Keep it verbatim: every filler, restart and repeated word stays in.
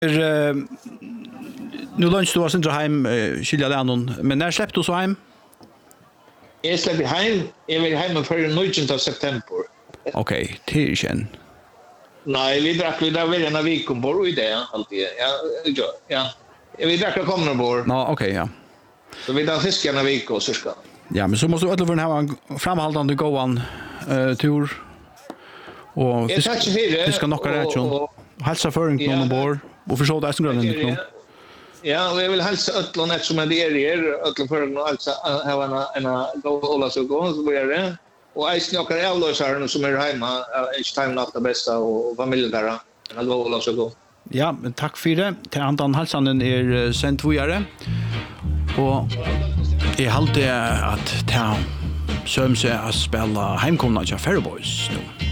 Er, nu lunch du var sen hem skilja där men när släppte du så hem? Jag släppte hem, jag vill hem för nittonde av september. Okej, till igen. Nej, vi drack vi där väl en vecka på i det alltid. Ja, ja. Vi drack det kommer bort. Ja, okej, ja. Så vi tar fisken en vecka och så ska. Ja, men så måste du återföra ha en framhållande gåan eh tur. Och fisk, fiska nokka rätt ju. Hälsa för en någon bor och förså det som grönnen nu. Ja, och jag vill hälsa öllon ett som är det är öllon för en alltså ha en en gå hålla så gå så börjar det. Och jag snackar avlösaren som är hemma each time not the bästa och familjen där. Men gå hålla så gå. Ja, men tack för det. Till andan hälsanden är sent vidare. Och jag hade att ta sömse att spela hemkomna till Fairboys nu.